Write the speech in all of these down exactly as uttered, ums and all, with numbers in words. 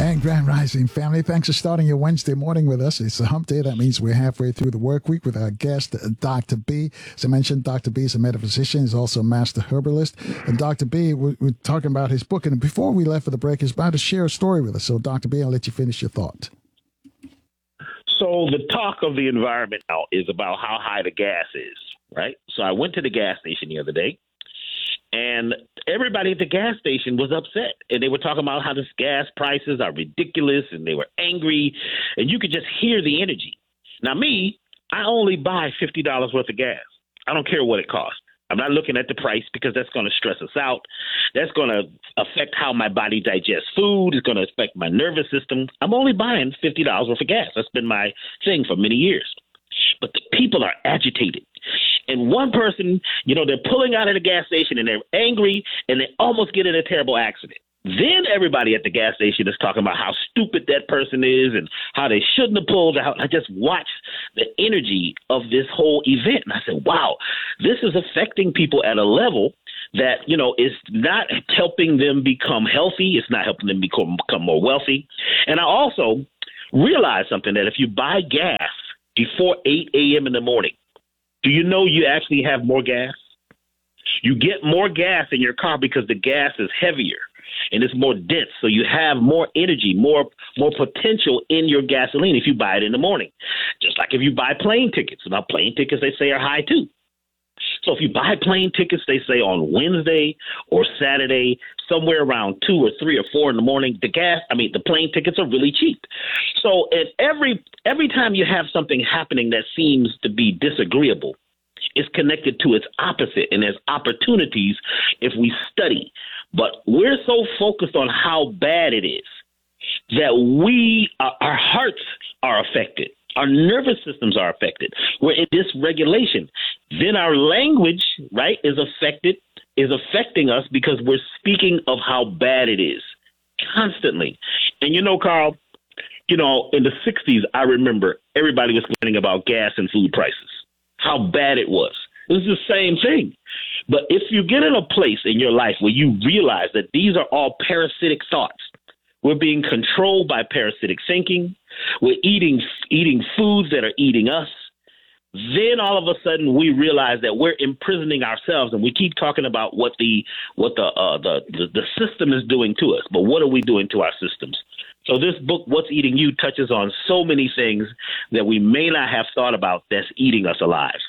And Grand Rising family, thanks for starting your Wednesday morning with us. It's a hump day. That means we're halfway through the work week with our guest, Doctor B. As I mentioned, Doctor B is a metaphysician. He's also a master herbalist. And Doctor B, we're, we're talking about his book. And before we left for the break, he's about to share a story with us. So, Doctor B, I'll let you finish your thought. So the talk of the environment now is about how high the gas is, right? So I went to the gas station the other day, and everybody at the gas station was upset. And they were talking about how the gas prices are ridiculous, and they were angry, and you could just hear the energy. Now, me, I only buy fifty dollars worth of gas. I don't care what it costs. I'm not looking at the price because that's going to stress us out. That's going to affect how my body digests food. It's going to affect my nervous system. I'm only buying fifty dollars worth of gas. That's been my thing for many years. But the people are agitated. And one person, you know, they're pulling out of the gas station and they're angry and they almost get in a terrible accident. Then everybody at the gas station is talking about how stupid that person is and how they shouldn't have pulled out. I just watched the energy of this whole event. And I said, wow, this is affecting people at a level that, you know, is not helping them become healthy. It's not helping them become, become more wealthy. And I also realized something, that if you buy gas before eight a.m. in the morning, do you know you actually have more gas? You get more gas in your car because the gas is heavier and it's more dense. So you have more energy, more more potential in your gasoline if you buy it in the morning. Just like if you buy plane tickets. Now, plane tickets, they say, are high too. So if you buy plane tickets, they say on Wednesday or Saturday, somewhere around two or three or four in the morning, the gas, I mean, the plane tickets are really cheap. So at every every time you have something happening that seems to be disagreeable, it's connected to its opposite, and there's opportunities if we study. But we're so focused on how bad it is that we, uh, our hearts are affected. Our nervous systems are affected. We're in dysregulation. Then our language, right, is affected, is affecting us because we're speaking of how bad it is constantly. And, you know, Carl, you know, in the sixties, I remember everybody was complaining about gas and food prices, how bad it was. It was the same thing. But if you get in a place in your life where you realize that these are all parasitic thoughts, we're being controlled by parasitic thinking, we're eating eating foods that are eating us, then all of a sudden we realize that we're imprisoning ourselves, and we keep talking about what the what the uh, the, the the system is doing to us. But what are we doing to our systems? So this book, What's Eating You, touches on so many things that we may not have thought about that's eating us alive.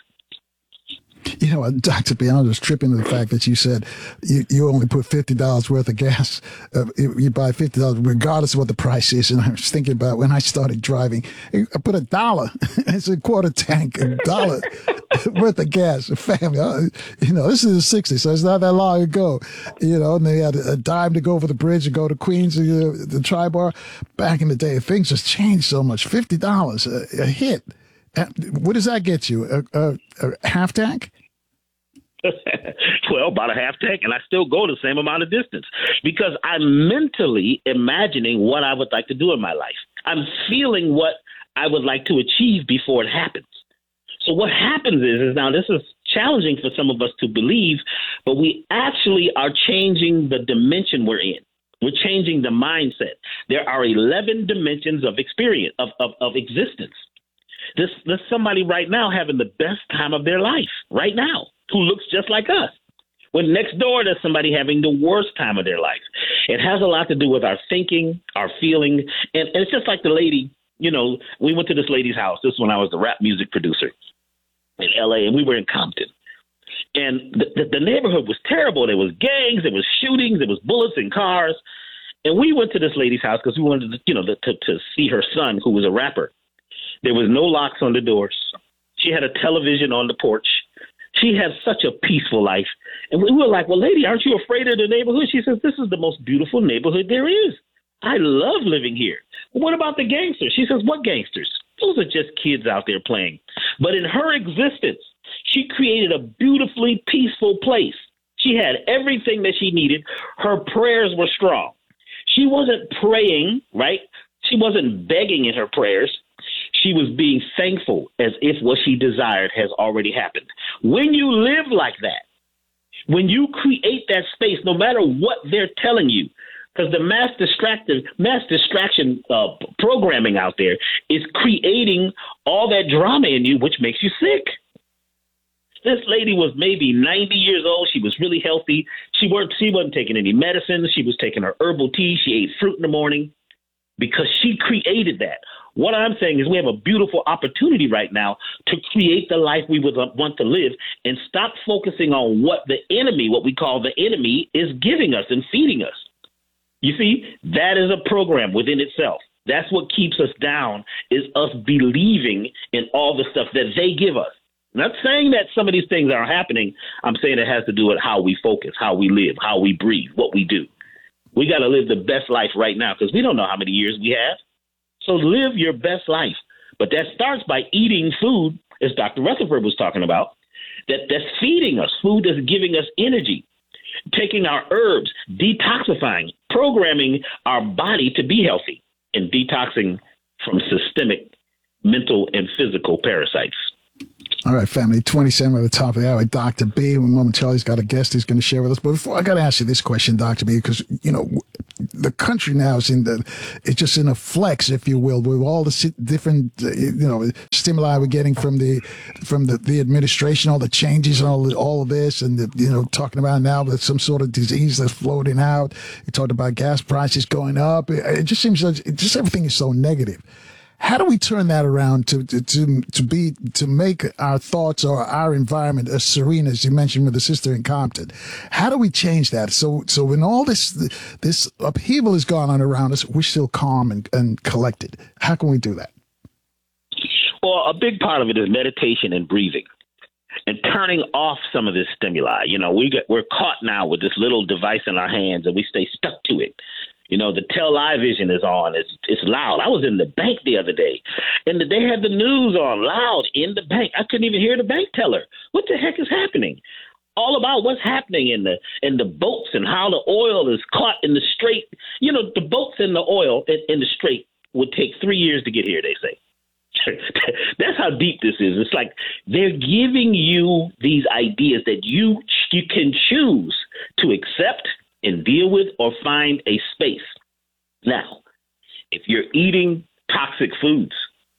You know, Doctor B, I was tripping to the fact that you said you, you only put fifty dollars worth of gas. Uh, you buy fifty dollars regardless of what the price is. And I was thinking about when I started driving, I put a dollar. It's a quarter tank, a dollar worth of gas. A family, you know, this is the sixties, so it's not that long ago. You know, and they had a dime to go over the bridge and go to Queens, uh, the Tri-Bar. Back in the day, things just changed so much. fifty dollars a, a hit. What does that get you? A, a, a half tank? Well, about a half tank, and I still go the same amount of distance because I'm mentally imagining what I would like to do in my life. I'm feeling what I would like to achieve before it happens. So what happens is, is now this is challenging for some of us to believe, but we actually are changing the dimension we're in. We're changing the mindset. There are eleven dimensions of experience, of, of, of existence. This, there's somebody right now having the best time of their life right now who looks just like us. When next door, there's somebody having the worst time of their life. It has a lot to do with our thinking, our feeling. And, and it's just like the lady, you know, we went to this lady's house. This is when I was the rap music producer in L A, and we were in Compton. And the, the, the neighborhood was terrible. There was gangs, there was shootings, there was bullets in cars. And we went to this lady's house because we wanted to, you know, to, to see her son, who was a rapper. There was no locks on the doors. She had a television on the porch. She had such a peaceful life. And we were like, well, lady, aren't you afraid of the neighborhood? She says, this is the most beautiful neighborhood there is. I love living here. Well, what about the gangsters? She says, what gangsters? Those are just kids out there playing. But in her existence, she created a beautifully peaceful place. She had everything that she needed. Her prayers were strong. She wasn't praying, right? She wasn't begging in her prayers. She was being thankful as if what she desired has already happened. When you live like that, when you create that space, no matter what they're telling you, Because the mass distractive, mass distraction uh, programming out there is creating all that drama in you, which makes you sick. This lady was maybe ninety years old. She was really healthy. She weren't. She wasn't taking any medicine. She was taking her herbal tea. She ate fruit in the morning because she created that. What I'm saying is we have a beautiful opportunity right now to create the life we would want to live and stop focusing on what the enemy, what we call the enemy, is giving us and feeding us. You see, that is a program within itself. That's what keeps us down, is us believing in all the stuff that they give us. I'm not saying that some of these things aren't happening. I'm saying it has to do with how we focus, how we live, how we breathe, what we do. We got to live the best life right now because we don't know how many years we have. So live your best life. But that starts by eating food, as Doctor Rutherford was talking about, that, that's feeding us, food that's giving us energy, taking our herbs, detoxifying, programming our body to be healthy, and detoxing from systemic mental and physical parasites. All right, family, twenty-seven at the top of the hour. Doctor B, momentarily, he's got a guest he's going to share with us. But before, I got to ask you this question, Doctor B, because, you know, the country now is in the, it's just in a flex, if you will, with all the different, uh, you know, stimuli we're getting from the, from the, the administration, all the changes and all, all of this, and, the, you know, talking about now that some sort of disease that's floating out. You talked about gas prices going up. It, it just seems like, it just everything is so negative. How do we turn that around to, to to to be to make our thoughts or our environment as serene as you mentioned with the sister in Compton? How do we change that so so when all this this upheaval is going on around us, we're still calm and, and collected? How can we do that? Well, a big part of it is meditation and breathing and turning off some of this stimuli. You know, we get we're caught now with this little device in our hands and we stay stuck to it. You know, the television is on. It's it's loud. I was in the bank the other day, and they had the news on loud in the bank. I couldn't even hear the bank teller. What the heck is happening? All about what's happening in the in the boats and how the oil is caught in the strait. You know, the boats and the oil in, in the strait would take three years to get here, they say. That's how deep this is. It's like they're giving you these ideas that you you can choose to accept and deal with or find a space. Now, if you're eating toxic foods,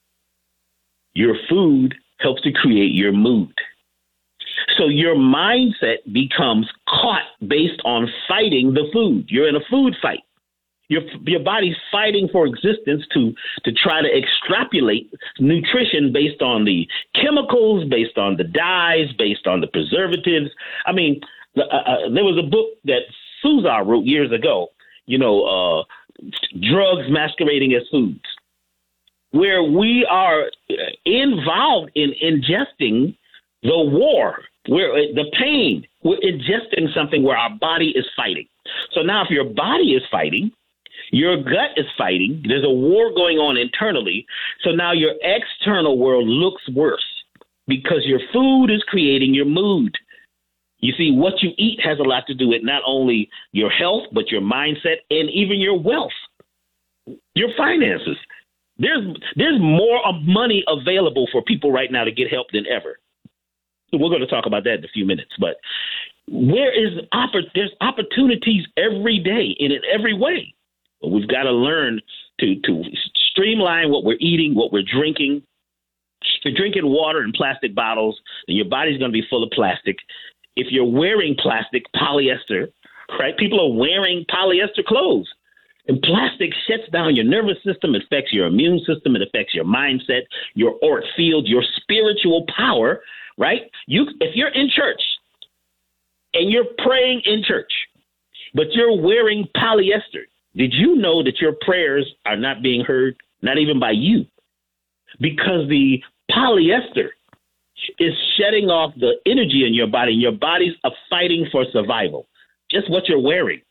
your food helps to create your mood. So your mindset becomes caught based on fighting the food. You're in a food fight. Your your body's fighting for existence to to try to extrapolate nutrition based on the chemicals, based on the dyes, based on the preservatives. I mean, the, uh, uh, there was a book that Suzar wrote years ago, you know, uh, drugs masquerading as foods, where we are involved in ingesting the war, where the pain, we're ingesting something where our body is fighting. So now if your body is fighting, your gut is fighting, there's a war going on internally. So now your external world looks worse because your food is creating your mood. You see, what you eat has a lot to do with not only your health, but your mindset and even your wealth, your finances. There's there's more money available for people right now to get help than ever. So we're going to talk about that in a few minutes. But where is oppor- there's opportunities every day and in every way. But we've got to learn to to streamline what we're eating, what we're drinking. If you're drinking water in plastic bottles, then your body's going to be full of plastic. If you're wearing plastic, polyester, right? People are wearing polyester clothes. And plastic shuts down your nervous system, it affects your immune system, it affects your mindset, your auric field, your spiritual power, right? You, if you're in church and you're praying in church, but you're wearing polyester, did you know that your prayers are not being heard, not even by you? Because the polyester is shutting off the energy in your body. Your body's a fighting for survival. Just what you're wearing.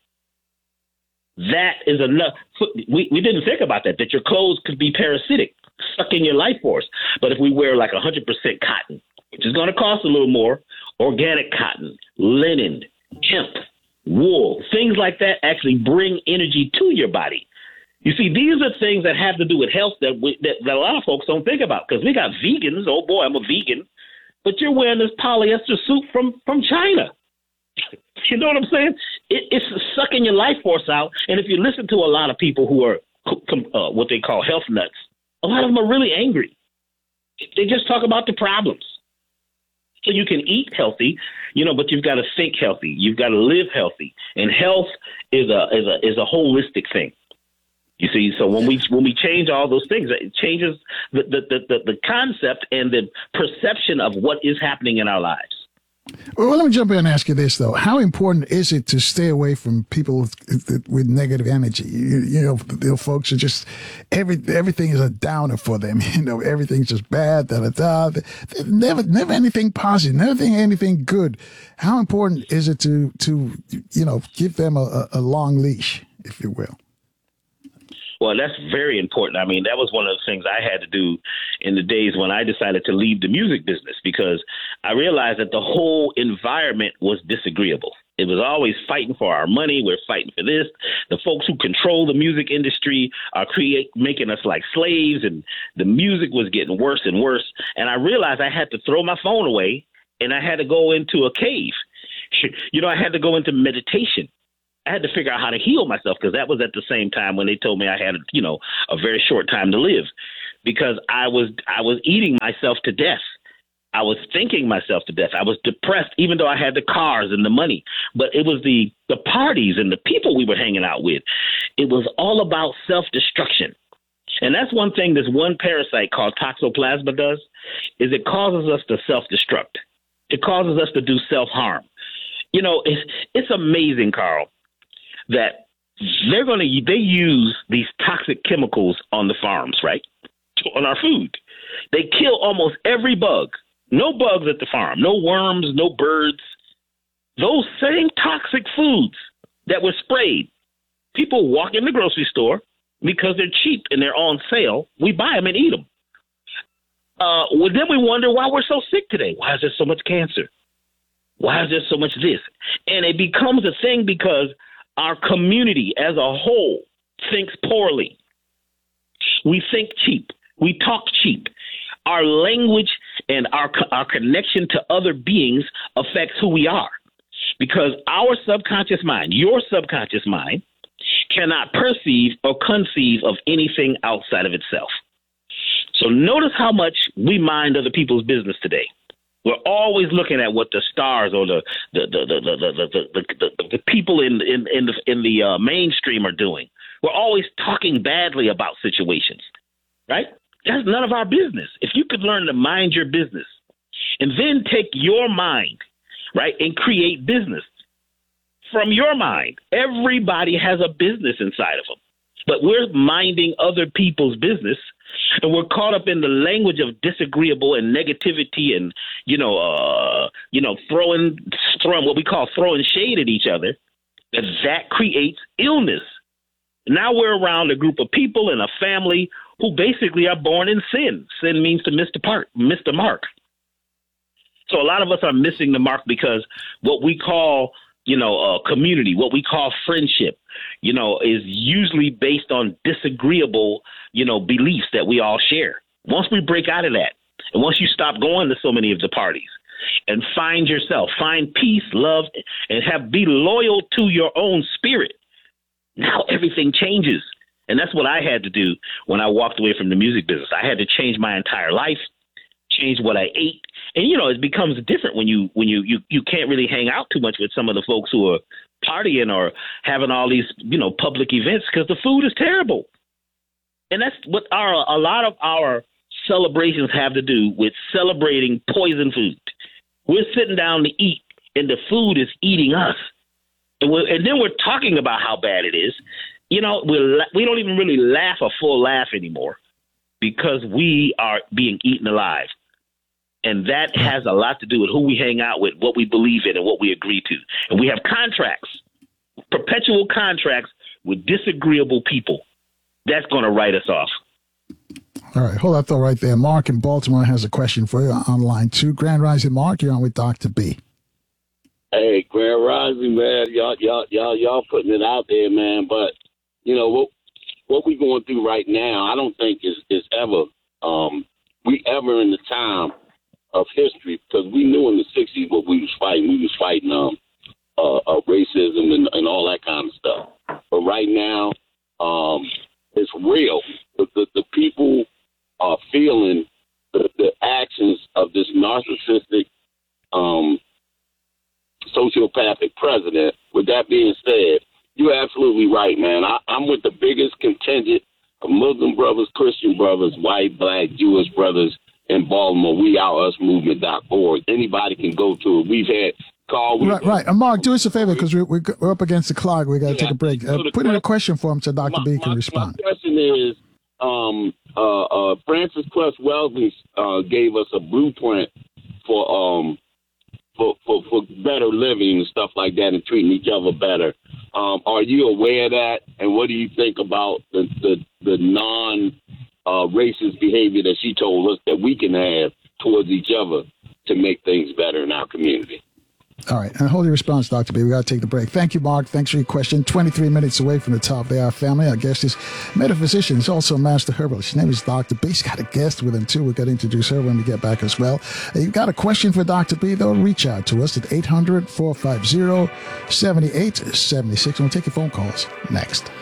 That is enough. We, we didn't think about that, that your clothes could be parasitic, sucking your life force. But if we wear like one hundred percent cotton, which is going to cost a little more, organic cotton, linen, hemp, wool, things like that actually bring energy to your body. You see, these are things that have to do with health that, we, that, that a lot of folks don't think about because we got vegans. Oh, boy, I'm a vegan. But you're wearing this polyester suit from, from China. You know what I'm saying? it, it's sucking your life force out. And if you listen to a lot of people who are uh, what they call health nuts, a lot of them are really angry. They just talk about the problems. So you can eat healthy, you know, but you've got to think healthy. You've got to live healthy, and health is a is a is a holistic thing. You see, so when we when we change all those things, it changes the the the, the concept and the perception of what is happening in our lives. Well, let me jump in and ask you this, though. How important is it to stay away from people with, with negative energy? You, you know, the folks are just, every everything is a downer for them. You know, everything's just bad, da, da, da. Never, never anything positive, never anything good. How important is it to, to you know, give them a, a long leash, if you will? Well, that's very important. I mean, that was one of the things I had to do in the days when I decided to leave the music business, because I realized that the whole environment was disagreeable. It was always fighting for our money. We're fighting for this. The folks who control the music industry are create making us like slaves, and the music was getting worse and worse. And I realized I had to throw my phone away, and I had to go into a cave. You know, I had to go into meditation. I had to figure out how to heal myself, because that was at the same time when they told me I had, you know, a very short time to live, because I was I was eating myself to death. I was thinking myself to death. I was depressed, even though I had the cars and the money. But it was the the parties and the people we were hanging out with. It was all about self-destruction. And that's one thing this one parasite called Toxoplasma does, is it causes us to self-destruct. It causes us to do self-harm. You know, it's it's amazing, Carl, that they're going to, they use these toxic chemicals on the farms, right? On our food. They kill almost every bug. No bugs at the farm, no worms, no birds. Those same toxic foods that were sprayed, people walk in the grocery store because they're cheap and they're on sale. We buy them and eat them. Uh, well, then we wonder why we're so sick today. Why is there so much cancer? Why is there so much this? And it becomes a thing because our community as a whole thinks poorly. We think cheap. We talk cheap. Our language and our our connection to other beings affects who we are, because our subconscious mind, your subconscious mind, cannot perceive or conceive of anything outside of itself. So notice how much we mind other people's business today. We're always looking at what the stars or the the the the the the, the, the, the, the people in in in the in the uh, mainstream are doing. We're always talking badly about situations, right? That's none of our business. If you could learn to mind your business and then take your mind, right, and create business from your mind. Everybody has a business inside of them, but we're minding other people's business. And we're caught up in the language of disagreeable and negativity, and you know, uh, you know, throwing, throwing what we call throwing shade at each other. That that creates illness. Now we're around a group of people and a family who basically are born in sin. Sin means to miss the part, miss the mark. So a lot of us are missing the mark because what we call, you know, uh, community, what we call friendship, you know, is usually based on disagreeable, you know, beliefs that we all share. Once we break out of that, and once you stop going to so many of the parties and find yourself, find peace, love, and have be loyal to your own spirit, now everything changes. And that's what I had to do when I walked away from the music business. I had to change my entire life, change what I ate. And, you know, it becomes different when you when you, you, you can't really hang out too much with some of the folks who are partying or having all these, you know, public events, because the food is terrible. And that's what our a lot of our celebrations have to do with celebrating poison food. We're sitting down to eat, and the food is eating us. And, we're, and then we're talking about how bad it is. You know, we're, we don't even really laugh a full laugh anymore because we are being eaten alive. And that has a lot to do with who we hang out with, what we believe in, and what we agree to. And we have contracts, perpetual contracts with disagreeable people. That's going to write us off. All right, hold that thought right there. Mark in Baltimore has a question for you on line two. Grand Rising, Mark, you're on with Doctor B. Hey, Grand Rising, man. Y'all, y'all, y'all, y'all putting it out there, man. But you know what? What we going through right now, I don't think is is ever um, we ever in the time of history, because we knew in the sixties what we was fighting. We was fighting um, uh, uh, racism and, and all that kind of stuff. But right now, um, it's real. The, the, the people are feeling the, the actions of this narcissistic, um, sociopathic president. With that being said, you're absolutely right, man. I, I'm with the biggest contingent of Muslim brothers, Christian brothers, white, black, Jewish brothers in Baltimore. We Our Us Movement dot org. Anybody can go to it. We've had call. Right, right. And Mark, do us a favor because we're, we're up against the clock. We got to Yeah. take a break. Uh, So the put in a question- question for him so Doctor My, B can my, respond. my question is, um, uh, uh, Francis Cress Wellesley uh, gave us a blueprint for um for, for for better living and stuff like that, and treating each other better. Um, are you aware of that? And what do you think about the the, the non uh, racist behavior that she told us that we can have towards each other to make things better in our community? All right. And hold your response, Doctor B. We got to take the break. Thank you, Mark. Thanks for your question. twenty-three minutes away from the top of the hour family. Our guest is metaphysician. He's also a master herbalist. His name is Doctor B. He's got a guest with him, too. We're going to introduce her when we get back as well. If you've got a question for Doctor B, though, reach out to us at eight hundred, four five zero, seven eight seven six. We'll take your phone calls next.